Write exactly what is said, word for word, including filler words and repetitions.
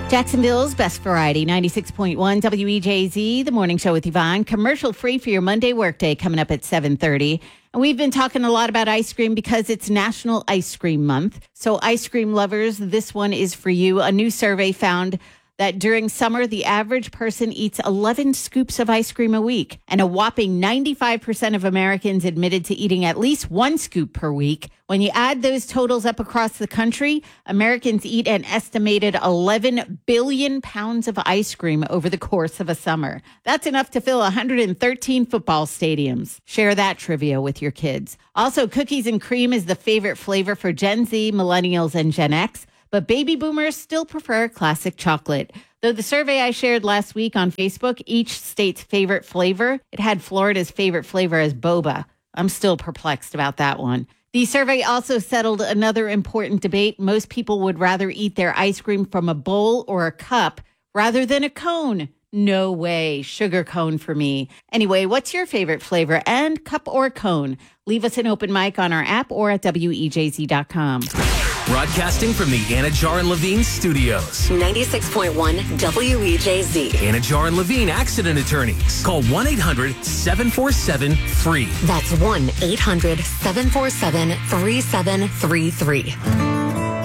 Jacksonville's Best Variety, ninety-six point one W E J Z, the morning show with Yvonne. Commercial free for your Monday workday coming up at seven thirty. And we've been talking a lot about ice cream because it's National Ice Cream Month. So ice cream lovers, this one is for you. A new survey found that during summer, the average person eats eleven scoops of ice cream a week. And a whopping ninety-five percent of Americans admitted to eating at least one scoop per week. When you add those totals up across the country, Americans eat an estimated eleven billion pounds of ice cream over the course of a summer. That's enough to fill one hundred thirteen football stadiums. Share that trivia with your kids. Also, cookies and cream is the favorite flavor for Gen Z, millennials, and Gen X. But baby boomers still prefer classic chocolate. Though the survey I shared last week on Facebook, each state's favorite flavor, it had Florida's favorite flavor as boba. I'm still perplexed about that one. The survey also settled another important debate. Most people would rather eat their ice cream from a bowl or a cup rather than a cone. No way. Sugar cone for me. Anyway, what's your favorite flavor and cup or cone? Leave us an open mic on our app or at W E J Z dot com. Broadcasting from the Anajar and Levine studios. ninety-six point one W E J Z. Anajar and Levine accident attorneys. Call one eight hundred seven four seven free. That's one eight hundred seven four seven three seven three three.